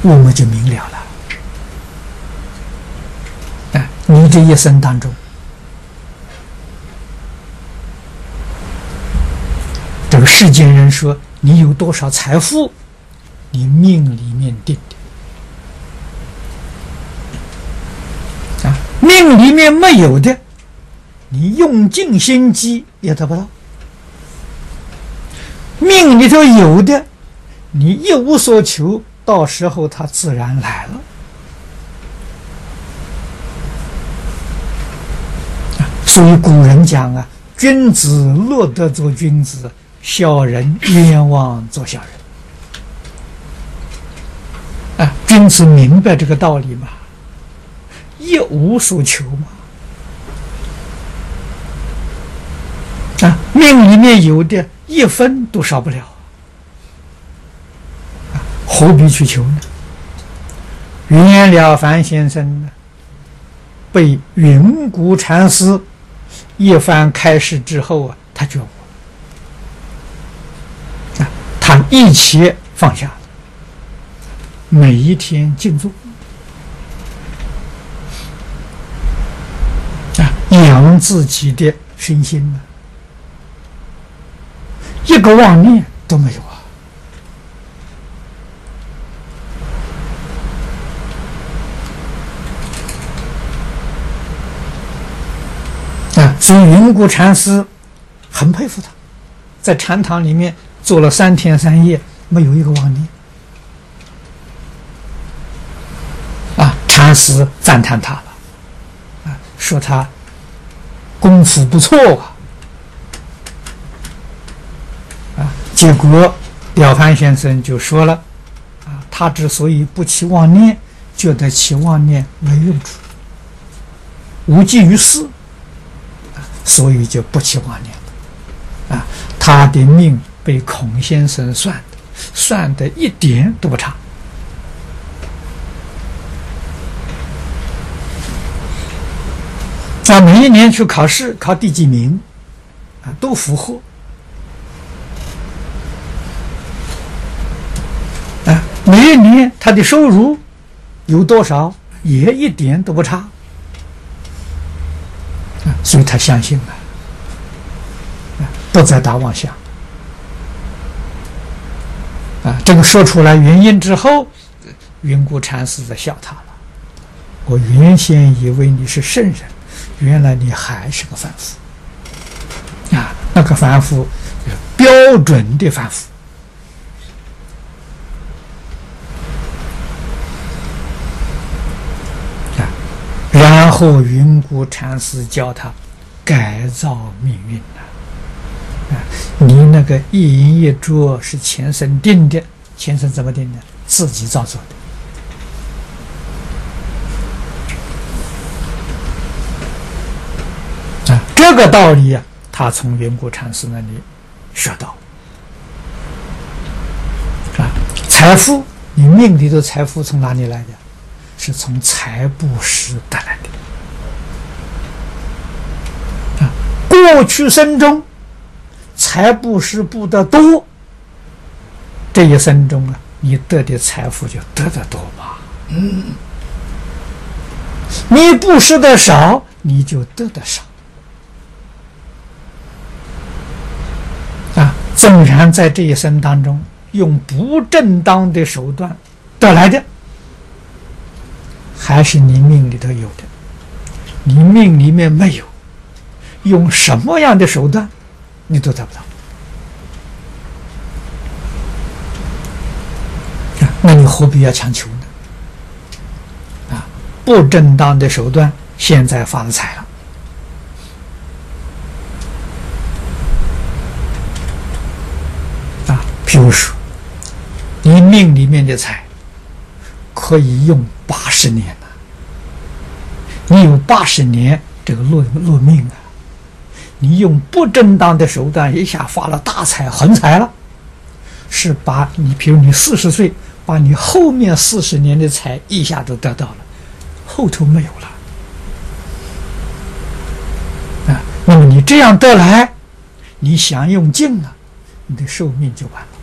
我们就明了了。你这一生当中，这个世间人说你有多少财富，你命里面定的。命里面没有的，你用尽心机也得不到；命里头有的，你一无所求，到时候它自然来了。所以古人讲啊，君子乐得做君子，小人冤枉做小人。君子明白这个道理嘛，一无所求嘛。命里面有的一分都少不了，何必去求呢？袁了凡先生呢，被云谷禅师一番开示之后他觉悟了，他一切放下了，每一天静坐，养自己的身心呢，一个妄念都没有所以云谷禅师很佩服他，在禅堂里面坐了3天3夜，没有一个妄念。禅师赞叹他了，说他功夫不错结果了凡先生就说了，他之所以不起妄念，觉得起妄念没用处，无济于事，所以就不起妄念了。他的命被孔先生算得一点都不差。每一年去考试，考第几名都符合。每一年他的收入有多少，也一点都不差。所以他相信了，不再打妄想。这个说出来原因之后，云谷禅师在笑他了。我原先以为你是圣人，原来你还是个凡夫。那个凡夫就是标准的凡夫。然后云谷禅师教他改造命运你那个一饮一啄是前生定的，前生怎么定的？自己造作的。这个道理他从云谷禅师那里学到。财富，你命里的财富从哪里来的？是从财布施得来的。过去生中财布施布得多，这一生中你得的财富就得得多嘛。你布施的少，你就得的少。纵然在这一生当中用不正当的手段得来的，还是你命里头有的，你命里面没有，用什么样的手段你都得不到。那你何必要强求呢？不正当的手段现在发了财了，譬如说你命里面的财可以用80年了，你有80年这个落命你用不正当的手段一下发了大财横财了，是把你譬如你40岁，把你后面40年的财一下都得到了，后头没有了。那么你这样得来，你享用尽了，你的寿命就完了。